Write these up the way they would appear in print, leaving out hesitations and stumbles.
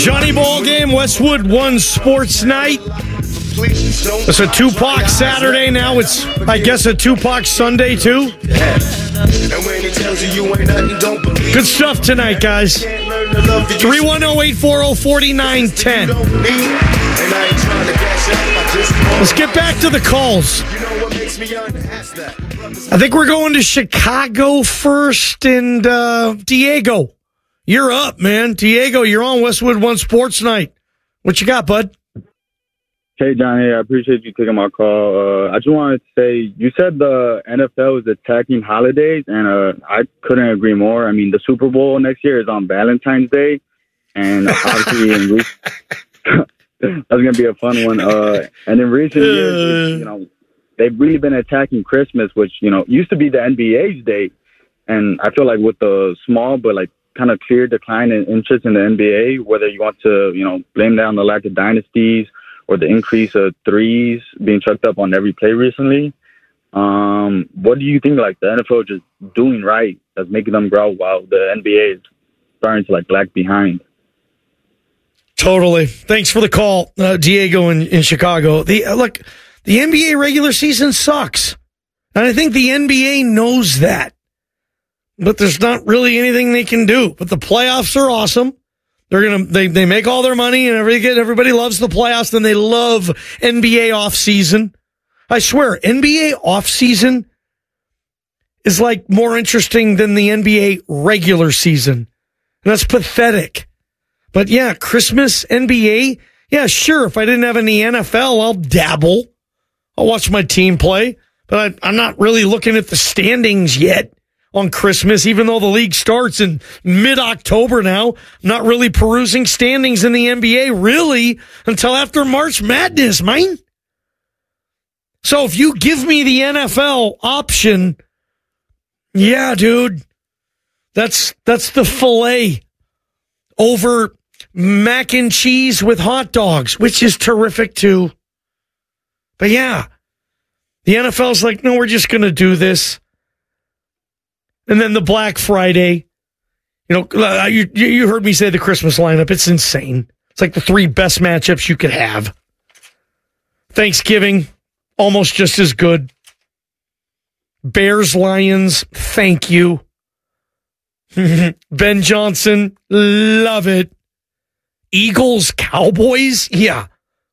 Johnny Ball Game, Westwood One Sports Night. It's a Tupac Saturday now. It's, I guess, a Tupac Sunday, too. Good stuff tonight, guys. 310-840-4910. Let's get back to the calls. I think we're going to Chicago first, and Diego. You're up, man. Diego, you're on Westwood One Sports Night. What you got, bud? Hey, Johnny, I appreciate you taking my call. I just wanted to say, you said the NFL is attacking holidays, and I couldn't agree more. I mean, the Super Bowl next year is on Valentine's Day, and obviously that's going to be a fun one. And in recent years, they've really been attacking Christmas, which, used to be the NBA's day. And I feel like with the small but kind of clear decline in interest in the NBA, whether you want to, blame that on the lack of dynasties or the increase of threes being chucked up on every play recently, what do you think the NFL just doing right that's making them grow while the NBA is starting to lag behind? Totally. Thanks for the call, Diego in Chicago. The NBA regular season sucks, and I think the NBA knows that. But there's not really anything they can do. But the playoffs are awesome. They make all their money and everybody loves the playoffs, and they love NBA off season. I swear, NBA off season is more interesting than the NBA regular season. And that's pathetic. But yeah, Christmas, NBA, yeah, sure. If I didn't have any NFL, I'll dabble. I'll watch my team play. But I'm not really looking at the standings yet on Christmas, even though the league starts in mid-October now. I'm not really perusing standings in the NBA, really, until after March Madness, man. So if you give me the NFL option, yeah, dude, that's the filet over mac and cheese with hot dogs, which is terrific, too. But yeah, the NFL's no, we're just going to do this. And then the Black Friday, you heard me say the Christmas lineup. It's insane. It's the three best matchups you could have. Thanksgiving, almost just as good. Bears, Lions, thank you. Ben Johnson, love it. Eagles, Cowboys, yeah.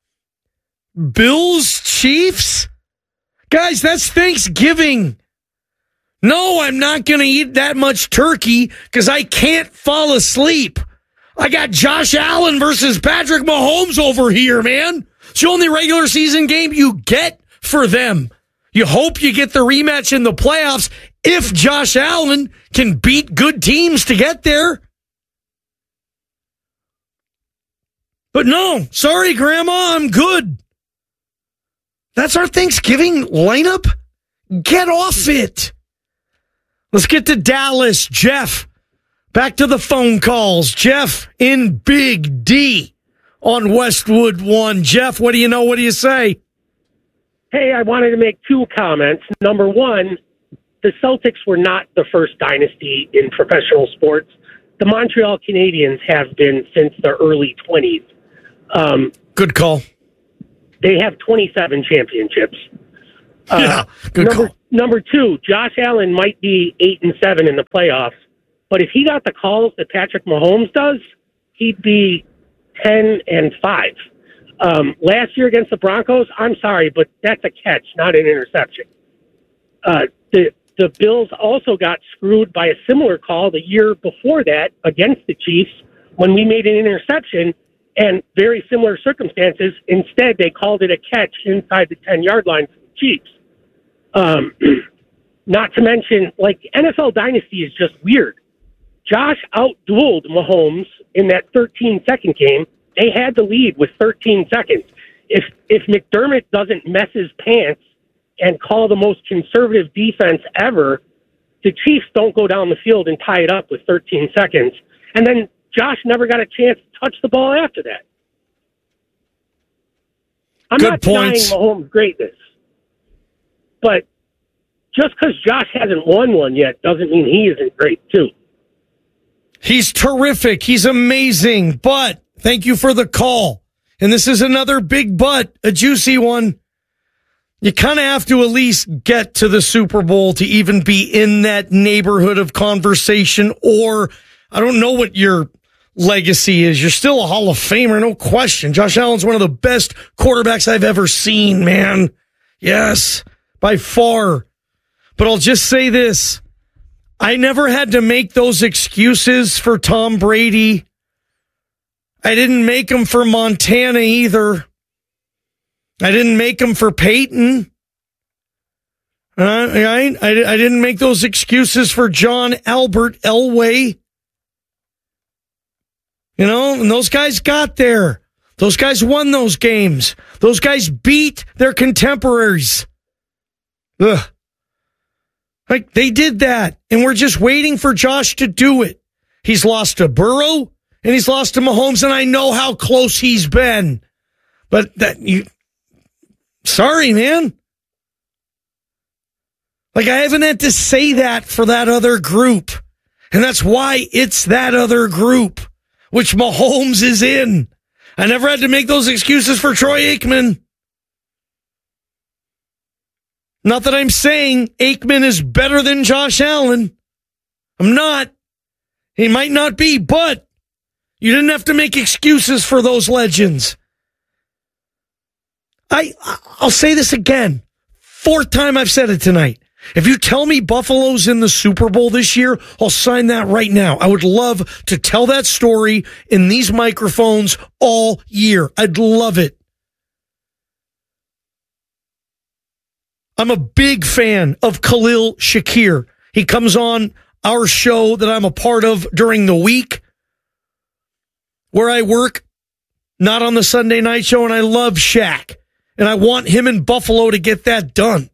Bills, Chiefs. Guys, that's Thanksgiving. No, I'm not going to eat that much turkey because I can't fall asleep. I got Josh Allen versus Patrick Mahomes over here, man. It's the only regular season game you get for them. You hope you get the rematch in the playoffs if Josh Allen can beat good teams to get there. But no, sorry, Grandma, I'm good. That's our Thanksgiving lineup? Get off it. Let's get to Dallas. Jeff, back to the phone calls. Jeff in Big D on Westwood One. Jeff, what do you know? What do you say? Hey, I wanted to make two comments. Number one, the Celtics were not the first dynasty in professional sports. The Montreal Canadiens have been since the early 20s. Good call. They have 27 championships. Yeah, good call. Number two, Josh Allen might be 8-7 in the playoffs, but if he got the calls that Patrick Mahomes does, he'd be 10-5. Last year against the Broncos, I'm sorry, but that's a catch, not an interception. The Bills also got screwed by a similar call the year before that against the Chiefs when we made an interception, and very similar circumstances. Instead, they called it a catch inside the 10-yard line for the Chiefs. Not to mention, NFL Dynasty is just weird. Josh outdueled Mahomes in that 13-second game. They had the lead with 13 seconds. If McDermott doesn't mess his pants and call the most conservative defense ever, the Chiefs don't go down the field and tie it up with 13 seconds. And then Josh never got a chance to touch the ball after that. I'm not denying Mahomes' greatness. But just because Josh hasn't won one yet doesn't mean he isn't great, too. He's terrific. He's amazing. But Thank you for the call. And this is another big but, a juicy one. You kind of have to at least get to the Super Bowl to even be in that neighborhood of conversation, or I don't know what your legacy is. You're still a Hall of Famer, no question. Josh Allen's one of the best quarterbacks I've ever seen, man. Yes, by far. But I'll just say this. I never had to make those excuses for Tom Brady. I didn't make them for Montana either. I didn't make them for Peyton. I didn't make those excuses for John Albert Elway. You know, and those guys got there. Those guys won those games. Those guys beat their contemporaries. Ugh. Like, they did that, and we're just waiting for Josh to do it. He's lost to Burrow, and he's lost to Mahomes, and I know how close he's been. But sorry, man. Like, I haven't had to say that for that other group. And that's why it's that other group, which Mahomes is in. I never had to make those excuses for Troy Aikman. Not that I'm saying Aikman is better than Josh Allen. I'm not. He might not be, but you didn't have to make excuses for those legends. I'll say this again. Fourth time I've said it tonight. If you tell me Buffalo's in the Super Bowl this year, I'll sign that right now. I would love to tell that story in these microphones all year. I'd love it. I'm a big fan of Khalil Shakir. He comes on our show that I'm a part of during the week where I work, not on the Sunday night show, and I love Shaq. And I want him in Buffalo to get that done.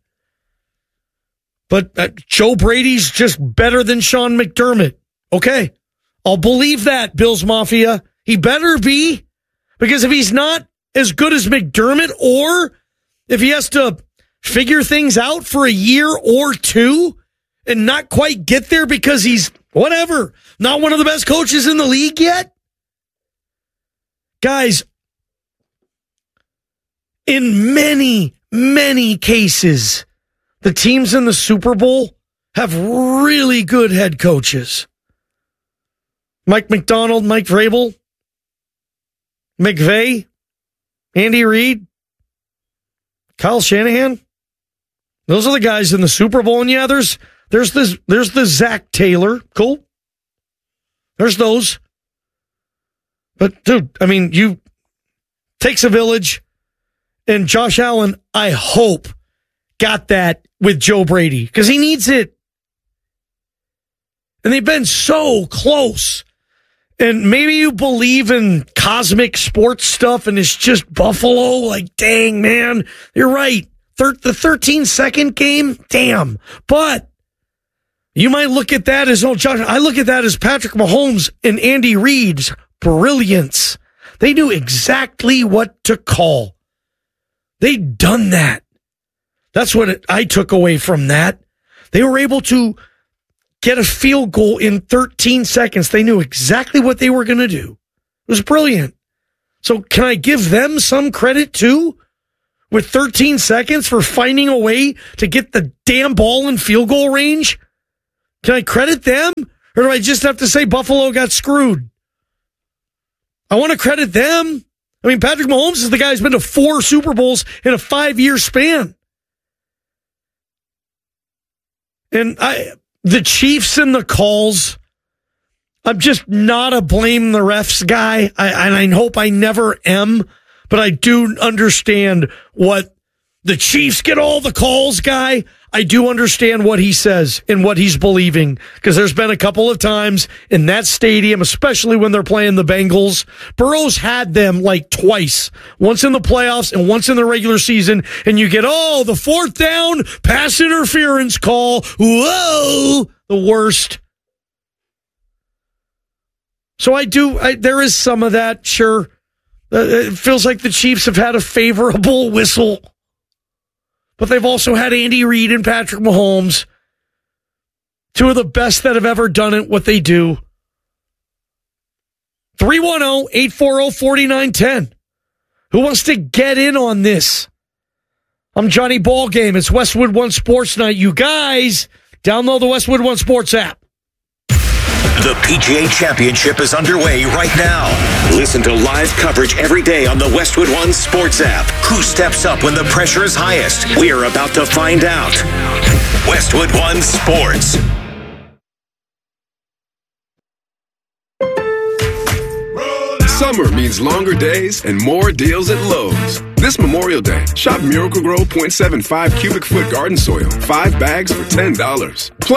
But Joe Brady's just better than Sean McDermott. Okay, I'll believe that, Bills Mafia. He better be, because if he's not as good as McDermott, or if he has to figure things out for a year or two and not quite get there because he's, whatever, not one of the best coaches in the league yet. Guys, in many, many cases, the teams in the Super Bowl have really good head coaches. Mike McDonald, Mike Vrabel, McVay, Andy Reid, Kyle Shanahan. Those are the guys in the Super Bowl. And yeah, there's the Zach Taylor. Cool. There's those. But dude, I mean, takes a village. And Josh Allen, I hope, got that with Joe Brady, because he needs it. And they've been so close. And maybe you believe in cosmic sports stuff and it's just Buffalo. Like, dang, man, you're right. The 13-second game, damn. But you might look at that as, Josh, I look at that as Patrick Mahomes and Andy Reid's brilliance. They knew exactly what to call. They'd done that. That's what I took away from that. They were able to get a field goal in 13 seconds. They knew exactly what they were going to do. It was brilliant. So can I give them some credit too? With 13 seconds for finding a way to get the damn ball in field goal range? Can I credit them? Or do I just have to say Buffalo got screwed? I want to credit them. I mean, Patrick Mahomes is the guy who's been to 4 Super Bowls in a 5-year span. And the Chiefs and the calls, I'm just not a blame the refs guy. And I hope I never am. But I do understand what the Chiefs get all the calls guy. I do understand what he says and what he's believing, because there's been a couple of times in that stadium, especially when they're playing the Bengals. Burrow's had them like twice, once in the playoffs and once in the regular season. And you get, the 4th down pass interference call. Whoa, the worst. So there is some of that, sure. It feels like the Chiefs have had a favorable whistle, but they've also had Andy Reid and Patrick Mahomes, 2 of the best that have ever done it, what they do. 310-840-4910. Who wants to get in on this? I'm Johnny Ballgame. It's Westwood One Sports Night. You guys, download the Westwood One Sports app. The PGA Championship is underway right now. Listen to live coverage every day on the Westwood One Sports app. Who steps up when the pressure is highest? We are about to find out. Westwood One Sports. Summer means longer days and more deals at Lowe's. This Memorial Day, shop Miracle-Gro 0.75 cubic foot garden soil, 5 bags for $10. Plus